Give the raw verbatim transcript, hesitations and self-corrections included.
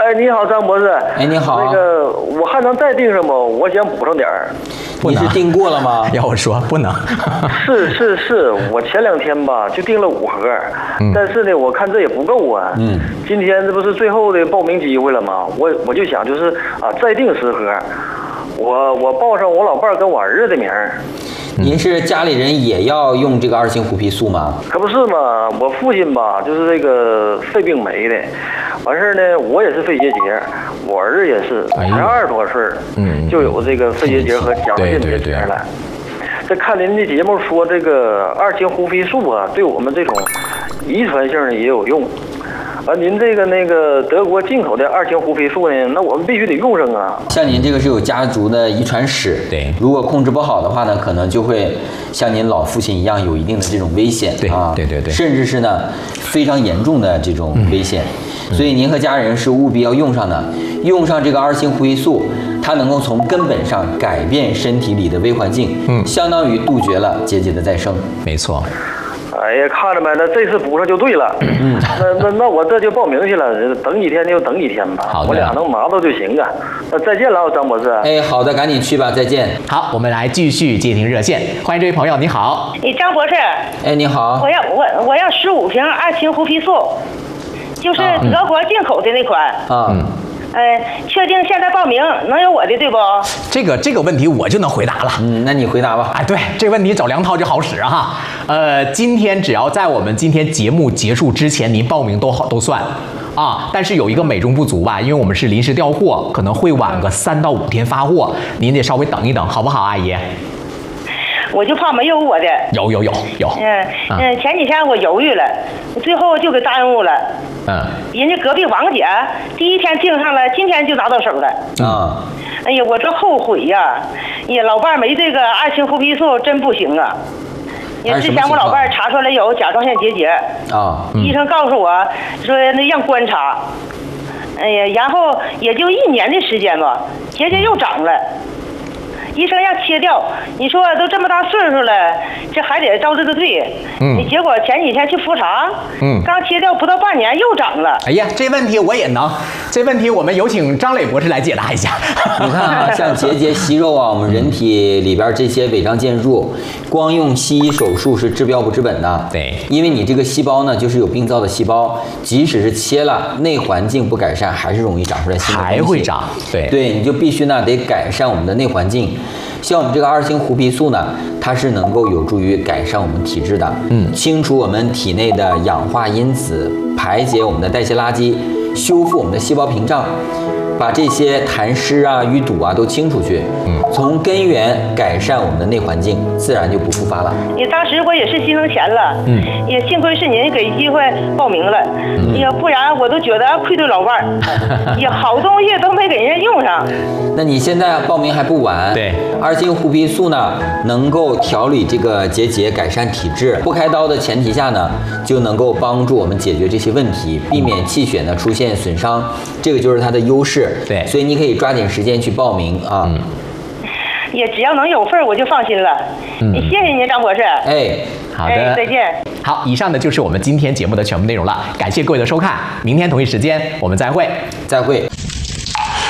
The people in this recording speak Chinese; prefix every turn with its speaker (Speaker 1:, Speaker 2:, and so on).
Speaker 1: 哎，你好，张博士。
Speaker 2: 哎，你好。
Speaker 1: 那个，我还能再订上吗？我想补上点儿。
Speaker 2: 你是订过了吗？
Speaker 3: 要我说不能。
Speaker 1: 是是是，我前两天吧就订了五盒，嗯、但是呢，我看这也不够啊。嗯。今天这不是最后的报名机会了吗？我我就想就是啊，再订十盒，我我报上我老伴儿跟我儿子的名儿。
Speaker 2: 您是家里人也要用这个二型虎皮素吗？
Speaker 1: 可不是嘛，我父亲吧就是这个肺病没的，完事儿呢，我也是肺结节，我儿子也是，才二十多岁，嗯，就有这个肺结节和甲状腺结节了。这看您的节目说，这个二型虎皮素啊，对我们这种遗传性的也有用。完，您这个那个德国进口的二型虎皮素呢，那我们必须得用上啊。
Speaker 2: 像您这个是有家族的遗传史，
Speaker 3: 对，
Speaker 2: 如果控制不好的话呢，可能就会像您老父亲一样有一定的这种危险，
Speaker 3: 对啊，对对对，
Speaker 2: 甚至是呢非常严重的这种危险。嗯、所以您和家人是务必要用上的，用上这个二型虎皮素，它能够从根本上改变身体里的微环境，嗯，相当于杜绝了结节的再生。
Speaker 3: 没错。
Speaker 1: 哎呀，看着没？那这次补上就对了。嗯，那那那我这就报名去了，等几天就等几天吧。
Speaker 3: 好的，
Speaker 1: 我俩能麻到就行啊。那再见了，张博士。
Speaker 2: 哎，好的，赶紧去吧，再见。
Speaker 3: 好，我们来继续接听热线，欢迎这位朋友，你好。
Speaker 4: 哎，张博士。
Speaker 2: 哎，你好。
Speaker 4: 我要我我要十五瓶二型虎皮素，就是德国进口的那款。
Speaker 2: 啊。嗯
Speaker 4: 呃，确定现在报名能有我的对不？
Speaker 3: 这个这个问题我就能回答了。
Speaker 2: 嗯，那你回答吧。
Speaker 3: 哎，对，这个问题找梁涛就好使哈。呃，今天只要在我们今天节目结束之前，您报名都好都算啊。但是有一个美中不足吧，因为我们是临时调货，可能会晚个三到五天发货，您得稍微等一等，好不好，阿姨？
Speaker 4: 我就怕没有我的。
Speaker 3: 有有有有。
Speaker 4: 嗯嗯，前几天我犹豫了，最后就给耽误了。嗯。人家隔壁王姐第一天订上了，今天就拿到手了。啊。哎呀，我这后悔呀！呀，老伴儿没这个二型虎皮素真不行啊。也之前我老伴儿查出来有甲状腺结节。啊。医生告诉我说那让观察。哎呀，然后也就一年的时间吧，结节又长了。医生要切掉，你说都这么大岁数了，这还得照这个对。嗯。结果前几天去复查，嗯，刚切掉不到半年又长了。
Speaker 3: 哎呀，这问题我也能，这问题我们有请张磊博士来解答一下。
Speaker 2: 你看啊，像结节、息肉啊，我们人体里边这些违章建筑，光用西医手术是治标不治本的。
Speaker 3: 对，
Speaker 2: 因为你这个细胞呢，就是有病灶的细胞，即使是切了，内环境不改善，还是容易长出来新的东西。
Speaker 3: 还会长。对
Speaker 2: 对，你就必须呢得改善我们的内环境。像我们这个二型虎皮素呢，它是能够有助于改善我们体质的，嗯，清除我们体内的氧化因子，排解我们的代谢垃圾，修复我们的细胞屏障，把这些痰湿啊、淤堵啊都清出去，嗯，从根源改善我们的内环境，自然就不复发了。
Speaker 4: 你当时我也是心疼钱了，嗯，也幸亏是您给机会报名了，嗯，呀，不然我都觉得愧对老伴儿，呀，好东西都没给人家用上。
Speaker 2: 那你现在报名还不晚，
Speaker 3: 对，
Speaker 2: 二型虎皮素呢，能够调理这个结节，改善体质，不开刀的前提下呢，就能够帮助我们解决这些问题，避免气血呢出现损伤，这个就是它的优势。
Speaker 3: 对，
Speaker 2: 所以你可以抓紧时间去报名啊。嗯，
Speaker 4: 也只要能有份我就放心了。嗯，谢谢您，张博士。
Speaker 2: 哎，
Speaker 3: 好的，
Speaker 4: 哎，再见。
Speaker 3: 好，以上呢就是我们今天节目的全部内容了，感谢各位的收看，明天同一时间我们再会，
Speaker 2: 再会。